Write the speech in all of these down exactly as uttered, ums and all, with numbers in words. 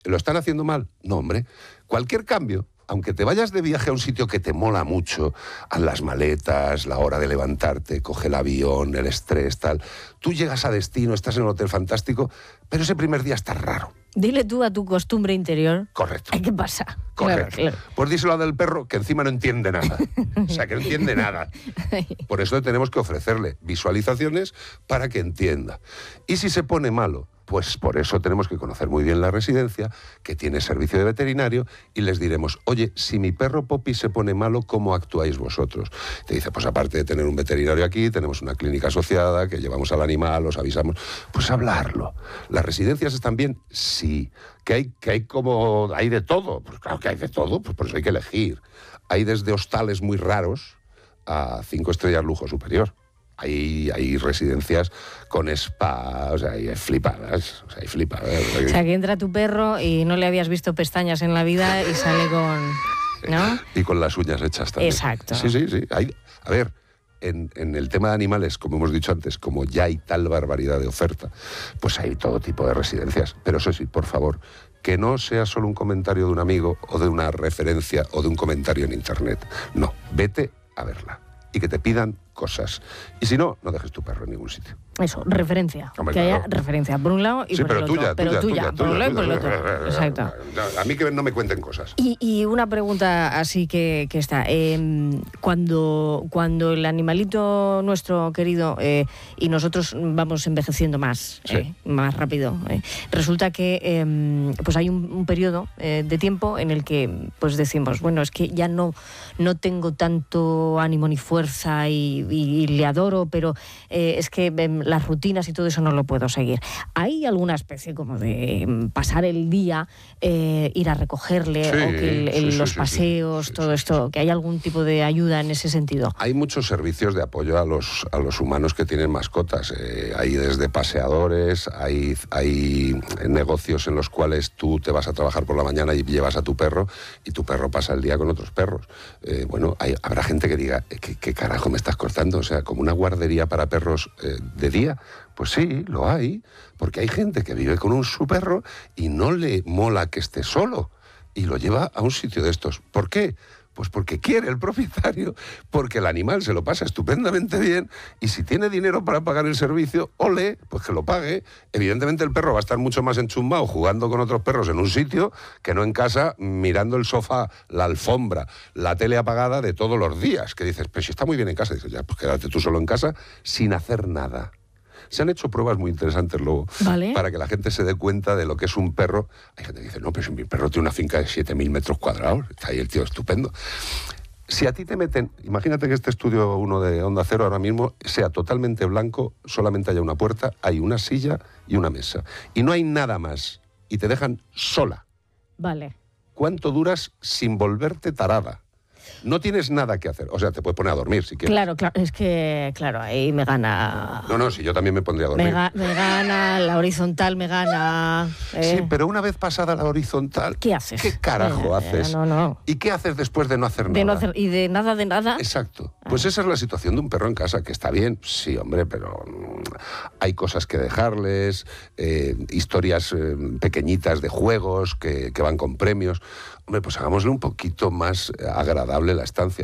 ¿Lo están haciendo mal? No, hombre. Cualquier cambio, aunque te vayas de viaje a un sitio que te mola mucho, a las maletas, la hora de levantarte, coge el avión, el estrés, tal, tú llegas a destino, estás en un hotel fantástico, pero ese primer día está raro. Dile tú a tu costumbre interior. Correcto. ¿Qué pasa? Correcto. Claro, claro. Pues díselo del perro, que encima no entiende nada. O sea, que no entiende nada. Por eso tenemos que ofrecerle visualizaciones para que entienda. Y si se pone malo, pues por eso tenemos que conocer muy bien la residencia, que tiene servicio de veterinario, y les diremos, oye, si mi perro Poppy se pone malo, ¿cómo actuáis vosotros? Te dice, pues aparte de tener un veterinario aquí, tenemos una clínica asociada, que llevamos al animal, os avisamos. Pues hablarlo. ¿Las residencias están bien? Sí. ¿Que hay, que hay como, hay de todo? Pues claro que hay de todo, pues por eso hay que elegir. Hay desde hostales muy raros a cinco estrellas lujo superior. Hay, hay residencias con spa, o sea, hay flipadas, o sea, hay flipadas. O sea, que entra tu perro y no le habías visto pestañas en la vida y sale con... ¿no? Y con las uñas hechas también. Exacto. Sí, sí, sí. Hay, a ver, en, en el tema de animales, como hemos dicho antes, como ya hay tal barbaridad de oferta, pues hay todo tipo de residencias. Pero eso sí, por favor, que no sea solo un comentario de un amigo o de una referencia o de un comentario en internet. No, vete a verla y que te pidan cosas. Y si no, no dejes tu perro en ningún sitio. Eso, referencia. Hombre, que claro. haya referencia por un lado y sí, por pero el otro. tuya, pero tuya, tuya, tuya, por un lado y por el tuya. otro. Exacto. A mí que no me cuenten cosas. Y, y una pregunta así que, que está. Eh, cuando, cuando el animalito nuestro querido eh, y nosotros vamos envejeciendo más, Sí. eh, más rápido, eh, resulta que eh, pues hay un, un periodo eh, de tiempo en el que pues decimos, bueno, es que ya no, no tengo tanto ánimo ni fuerza y, y, y le adoro, pero eh, es que eh, las rutinas y todo eso no lo puedo seguir. ¿Hay alguna especie como de mm, pasar el día, eh, ir a recogerle, Sí, o que el- el- sí, sí, los sí, paseos, sí, sí, todo sí, esto, sí. que hay algún tipo de ayuda en ese sentido? Hay muchos servicios de apoyo a los, a los humanos que tienen mascotas. Eh, hay desde paseadores, hay, hay negocios en los cuales tú te vas a trabajar por la mañana y llevas a tu perro y tu perro pasa el día con otros perros. Eh, bueno, hay, habrá gente que diga, ¿qué, ¿qué carajo me estás cortando? O sea, como una guardería para perros eh, de día. Pues sí, lo hay, porque hay gente que vive con un su perro y no le mola que esté solo y lo lleva a un sitio de estos. ¿Por qué? Pues porque quiere el propietario, porque el animal se lo pasa estupendamente bien y si tiene dinero para pagar el servicio, ole, pues que lo pague. Evidentemente el perro va a estar mucho más enchumbado jugando con otros perros en un sitio que no en casa mirando el sofá, la alfombra, la tele apagada de todos los días. Que dices, pero si está muy bien en casa. Dices, ya, pues quédate tú solo en casa sin hacer nada. Se han hecho pruebas muy interesantes luego Vale. para que la gente se dé cuenta de lo que es un perro. Hay gente que dice, no, pero si mi perro tiene una finca de siete mil metros cuadrados, está ahí el tío estupendo. Si a ti te meten, imagínate que este estudio uno de Onda Cero ahora mismo sea totalmente blanco, solamente haya una puerta, hay una silla y una mesa. Y no hay nada más. Y te dejan sola. Vale. ¿Cuánto duras sin volverte tarada? No tienes nada que hacer. O sea, te puedes poner a dormir si quieres. Claro, claro, es que, claro, ahí me gana... No, no, si yo también me pondría a dormir. Me, ga- me gana, la horizontal me gana... eh. Sí, pero una vez pasada la horizontal, ¿Qué haces? ¿qué carajo Ya, ya, haces? no, no. ¿Y qué haces después de no hacer nada? De no hacer, y de nada, de nada... Exacto. Pues esa es la situación de un perro en casa, que está bien, sí, hombre, pero mm, hay cosas que dejarles, eh, historias eh, pequeñitas de juegos que, que van con premios. Hombre, pues hagámosle un poquito más agradable la estancia.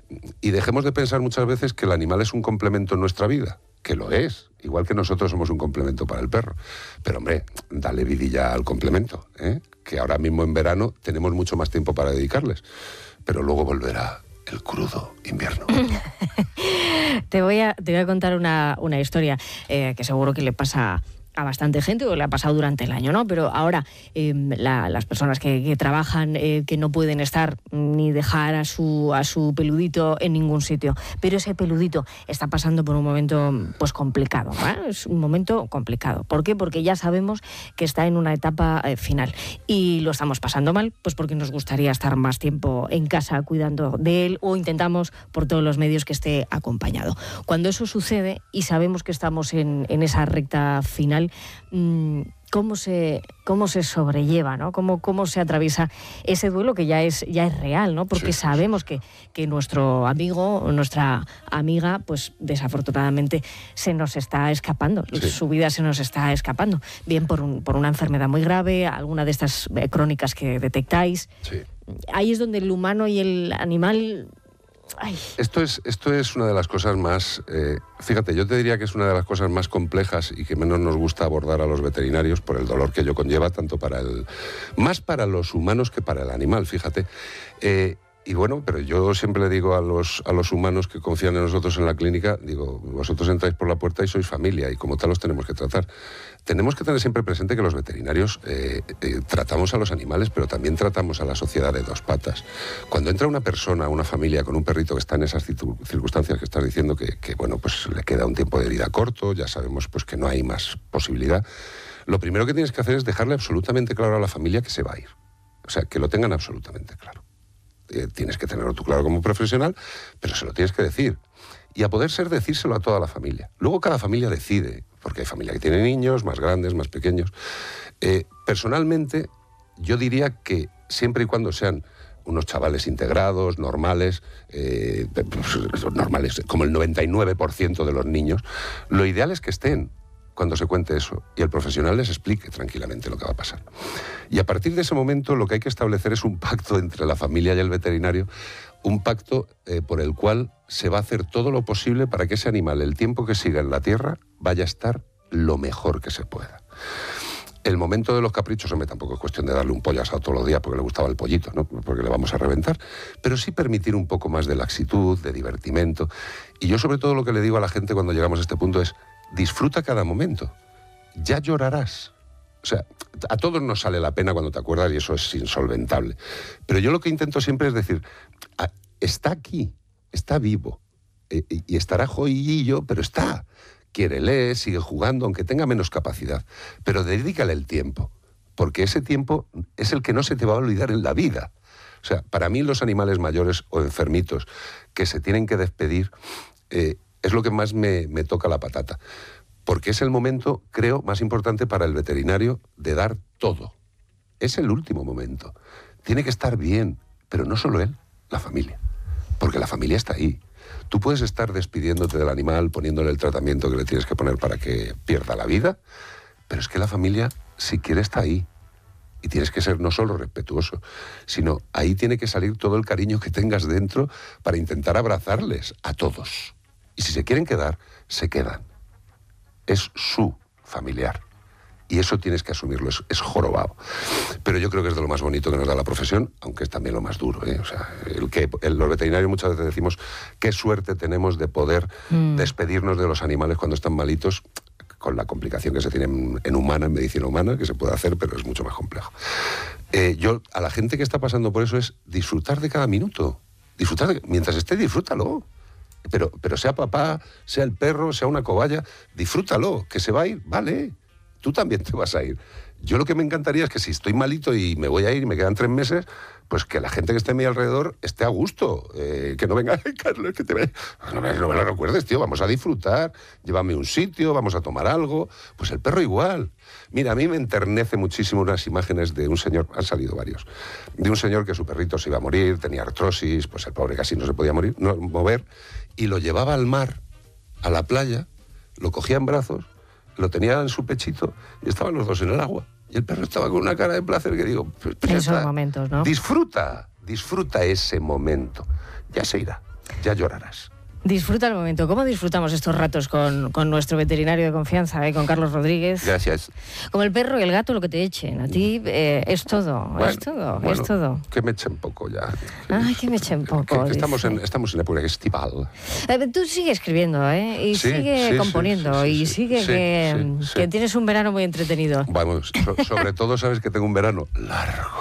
Y dejemos de pensar muchas veces que el animal es un complemento en nuestra vida, que lo es, igual que nosotros somos un complemento para el perro. Pero, hombre, dale vidilla al complemento, ¿eh? Que ahora mismo en verano tenemos mucho más tiempo para dedicarles, pero luego volverá el crudo invierno. Te voy a, te voy a contar una, una historia eh, que seguro que le pasa a bastante gente, o le ha pasado durante el año, ¿no? Pero ahora eh, la, las personas que, que trabajan, eh, que no pueden estar ni dejar a su, a su peludito en ningún sitio, pero ese peludito está pasando por un momento pues complicado, ¿eh? Es un momento complicado. ¿Por qué? Porque ya sabemos que está en una etapa eh, final y lo estamos pasando mal, pues porque nos gustaría estar más tiempo en casa cuidando de él, o intentamos por todos los medios que esté acompañado. Cuando eso sucede y sabemos que estamos en, en esa recta final, cómo se, cómo se sobrelleva, ¿no? Cómo, cómo se atraviesa ese duelo que ya es, ya es real, ¿no? Porque sí, sabemos sí. Que, que nuestro amigo o nuestra amiga, pues desafortunadamente se nos está escapando, sí. su vida se nos está escapando, bien por, un, por una enfermedad muy grave, alguna de estas crónicas que detectáis. Sí. Ahí es donde el humano y el animal... Ay. Esto es, esto es una de las cosas más... Eh, fíjate, yo te diría que es una de las cosas más complejas y que menos nos gusta abordar a los veterinarios por el dolor que ello conlleva, tanto para el... más para los humanos que para el animal, fíjate. Eh, y bueno, pero yo siempre le digo a los, a los humanos que confían en nosotros en la clínica, digo, vosotros entráis por la puerta y sois familia y como tal los tenemos que tratar. Tenemos que tener siempre presente que los veterinarios eh, eh, tratamos a los animales, pero también tratamos a la sociedad de dos patas. Cuando entra una persona, una familia con un perrito que está en esas circunstancias que estás diciendo, que, que bueno, pues le queda un tiempo de vida corto, ya sabemos pues que no hay más posibilidad, lo primero que tienes que hacer es dejarle absolutamente claro a la familia que se va a ir. O sea, que lo tengan absolutamente claro. Eh, tienes que tenerlo tú claro como profesional, pero se lo tienes que decir. Y a poder ser, decírselo a toda la familia. Luego cada familia decide, porque hay familia que tiene niños, más grandes, más pequeños. Eh, personalmente, yo diría que siempre y cuando sean unos chavales integrados, normales, eh, normales, como el noventa y nueve por ciento de los niños, lo ideal es que estén cuando se cuente eso y el profesional les explique tranquilamente lo que va a pasar. Y a partir de ese momento lo que hay que establecer es un pacto entre la familia y el veterinario, un pacto eh, por el cual se va a hacer todo lo posible para que ese animal, el tiempo que siga en la tierra, vaya a estar lo mejor que se pueda. El momento de los caprichos, hombre, tampoco es cuestión de darle un pollo asado todos los días porque le gustaba el pollito, ¿no? Porque le vamos a reventar, pero sí permitir un poco más de laxitud, de divertimento. Y yo sobre todo lo que le digo a la gente cuando llegamos a este punto es: disfruta cada momento, ya llorarás. O sea, a todos nos sale la pena cuando te acuerdas y eso es insolventable. Pero yo lo que intento siempre es decir, está aquí, está vivo, y estará jodidillo, pero está. Quiérele, sigue jugando, aunque tenga menos capacidad, pero dedícale el tiempo, porque ese tiempo es el que no se te va a olvidar en la vida. O sea, para mí los animales mayores o enfermitos que se tienen que despedir eh, es lo que más me, me toca la patata, porque es el momento, creo, más importante para el veterinario de dar todo. Es el último momento. Tiene que estar bien, pero no solo él, la familia, porque la familia está ahí. Tú puedes estar despidiéndote del animal, poniéndole el tratamiento que le tienes que poner para que pierda la vida, pero es que la familia, si quiere, está ahí. Y tienes que ser no solo respetuoso, sino ahí tiene que salir todo el cariño que tengas dentro para intentar abrazarles a todos. Y si se quieren quedar, se quedan. Es su familiar. Y eso tienes que asumirlo, es, es jorobado. Pero yo creo que es de lo más bonito que nos da la profesión, aunque es también lo más duro, ¿eh? O sea, el que, el, los veterinarios muchas veces decimos qué suerte tenemos de poder mm. despedirnos de los animales cuando están malitos, con la complicación que se tiene en, en humana, en medicina humana, que se puede hacer, pero es mucho más complejo. Eh, yo, a la gente que está pasando por eso es disfrutar de cada minuto. Disfrutar de, mientras esté, disfrútalo. Pero, pero sea papá, sea el perro, sea una cobaya, disfrútalo, que se va a ir, vale. Tú también te vas a ir. Yo lo que me encantaría es que si estoy malito y me voy a ir y me quedan tres meses, pues que la gente que esté a mi alrededor esté a gusto. Eh, que no venga, ay, Carlos, que te ve... no, me, no me lo recuerdes, tío, vamos a disfrutar, llévame a un sitio, vamos a tomar algo. Pues el perro igual. Mira, a mí me enternece muchísimo unas imágenes de un señor, han salido varios, de un señor que su perrito se iba a morir, tenía artrosis, pues el pobre casi no se podía morir, no, mover, y lo llevaba al mar, a la playa, lo cogía en brazos, lo tenía en su pechito y estaban los dos en el agua. Y el perro estaba con una cara de placer que digo... Pues, pues esos momentos, ¿no? Disfruta, disfruta ese momento. Ya se irá, ya llorarás. Disfruta el momento. ¿Cómo disfrutamos estos ratos con, con nuestro veterinario de confianza, eh, con Carlos Rodríguez? Gracias. Como el perro y el gato, lo que te echen. A ti eh, es todo, bueno, es todo, bueno, es todo. Que me echen poco ya. Ay, que me echen poco. Que, que estamos, en, estamos en época estival. Eh, tú sigue escribiendo, ¿eh? Y sí, sigue sí, componiendo. Sí, sí, sí, y sigue sí, que, sí, sí. que tienes un verano muy entretenido. Vamos, so, sobre todo sabes que tengo un verano largo.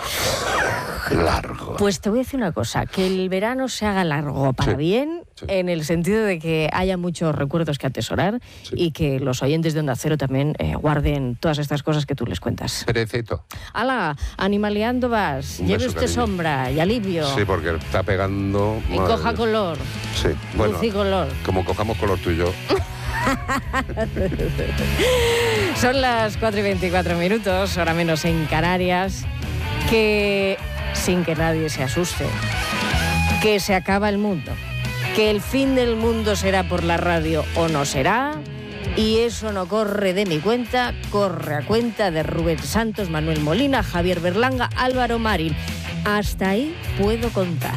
Largo. Pues te voy a decir una cosa, que el verano se haga largo para sí, bien, sí. en el sentido de que haya muchos recuerdos que atesorar sí. y que los oyentes de Onda Cero también eh, guarden todas estas cosas que tú les cuentas. Perfecto. ¡Hala! Animaleando vas, un lleve usted cariño. Sombra y alivio. Sí, porque está pegando... Y coja Dios. Color. Sí, bueno, luz y color. Como cojamos color tú y yo. Son las cuatro y veinticuatro minutos, hora menos en Canarias, que sin que nadie se asuste, que se acaba el mundo, que el fin del mundo será por la radio o no será, y eso no corre de mi cuenta, corre a cuenta de Rubén Santos, Manuel Molina, Javier Berlanga, Álvaro Marín. Hasta ahí puedo contar.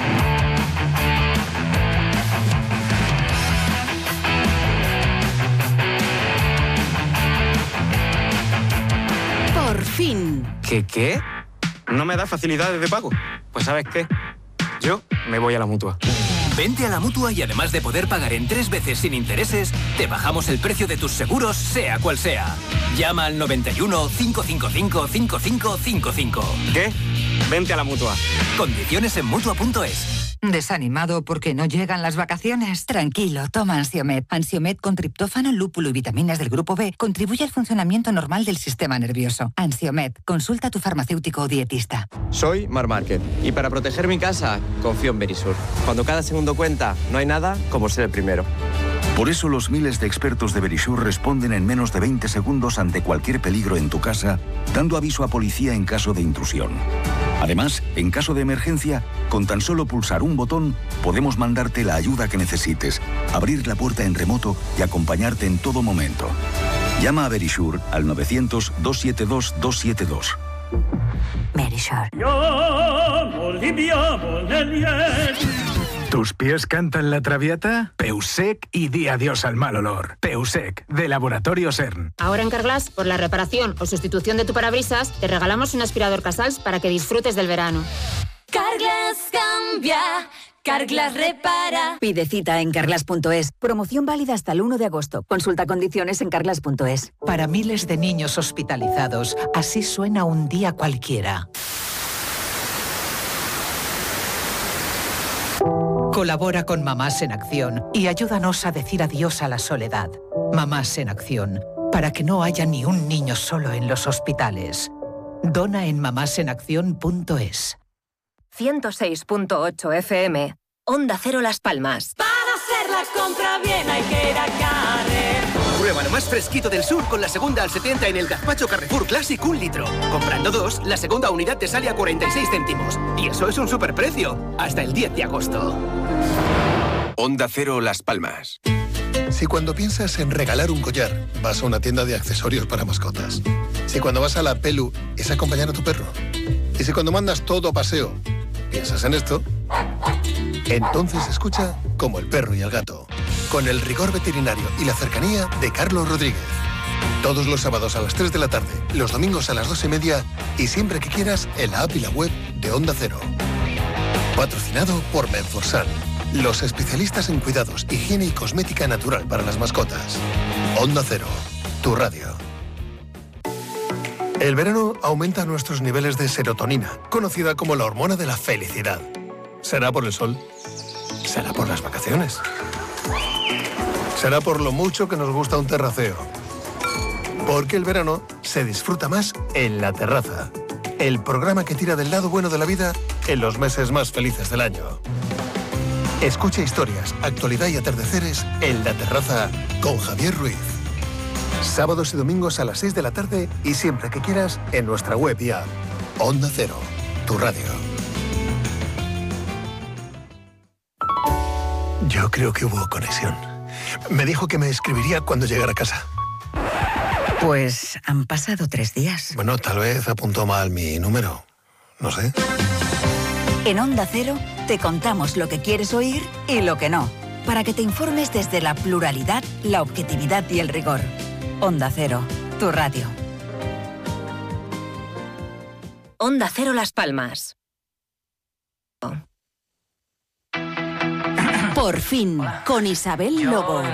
Por fin. ¿Qué qué? ¿No me da facilidades de pago? Pues ¿sabes qué? Yo me voy a la Mutua. Vente a la Mutua y además de poder pagar en tres veces sin intereses, te bajamos el precio de tus seguros, sea cual sea. Llama al noventa y uno, cinco cinco cinco, cinco cinco cinco cinco. ¿Qué? Vente a la Mutua. Condiciones en Mutua punto es. ¿Desanimado porque no llegan las vacaciones? Tranquilo, toma Ansiomed. Ansiomed con triptófano, lúpulo y vitaminas del grupo B contribuye al funcionamiento normal del sistema nervioso. Ansiomed, consulta a tu farmacéutico o dietista. Soy Mar Márquez y para proteger mi casa confío en Verisur. Cuando cada segundo cuenta, no hay nada como ser el primero. Por eso los miles de expertos de Verisur responden en menos de veinte segundos ante cualquier peligro en tu casa, dando aviso a policía en caso de intrusión. Además, en caso de emergencia, con tan solo pulsar un botón, podemos mandarte la ayuda que necesites, abrir la puerta en remoto y acompañarte en todo momento. Llama a Verisur al novecientos, doscientos setenta y dos, doscientos setenta y dos. Verisur. ¿Tus pies cantan la traviata? Peusec y di adiós al mal olor. Peusec, de Laboratorio CERN. Ahora en Carglass, por la reparación o sustitución de tu parabrisas, te regalamos un aspirador Casals para que disfrutes del verano. Carglass cambia, Carglass repara. Pide cita en carglass punto es. Promoción válida hasta el uno de agosto. Consulta condiciones en carglass punto es. Para miles de niños hospitalizados, así suena un día cualquiera. Colabora con Mamás en Acción y ayúdanos a decir adiós a la soledad. Mamás en Acción, para que no haya ni un niño solo en los hospitales. Dona en mamás en acción punto es. ciento seis punto ocho F M, Onda Cero Las Palmas. Para hacer la compra bien hay que ir a Carrefour. Prueba lo más fresquito del sur con la segunda al setenta en el gazpacho Carrefour Classic un litro. Comprando dos, la segunda unidad te sale a cuarenta y seis céntimos. Y eso es un superprecio. Hasta el diez de agosto. Onda Cero Las Palmas. Si cuando piensas en regalar un collar, vas a una tienda de accesorios para mascotas. Si cuando vas a la Pelu es acompañar a tu perro. Y si cuando mandas todo a paseo, piensas en esto, entonces escucha Como el perro y el gato, con el rigor veterinario y la cercanía de Carlos Rodríguez. Todos los sábados a las tres de la tarde, los domingos a las dos y media y siempre que quieras en la app y la web de Onda Cero. Patrocinado por Menforsan, los especialistas en cuidados, higiene y cosmética natural para las mascotas. Onda Cero, tu radio. El verano aumenta nuestros niveles de serotonina, conocida como la hormona de la felicidad. ¿Será por el sol? ¿Será por las vacaciones? ¿Será por lo mucho que nos gusta un terraceo? Porque el verano se disfruta más en La Terraza, el programa que tira del lado bueno de la vida en los meses más felices del año. Escucha historias, actualidad y atardeceres en La Terraza con Javier Ruiz. Sábados y domingos a las seis de la tarde y siempre que quieras en nuestra web y app. Onda Cero, tu radio. Yo creo que hubo conexión. Me dijo que me escribiría cuando llegara a casa. Pues han pasado tres días. Bueno, tal vez apuntó mal mi número. No sé. En Onda Cero te contamos lo que quieres oír y lo que no, para que te informes desde la pluralidad, la objetividad y el rigor. Onda Cero, tu radio. Onda Cero Las Palmas. Por fin, con Isabel Lobo.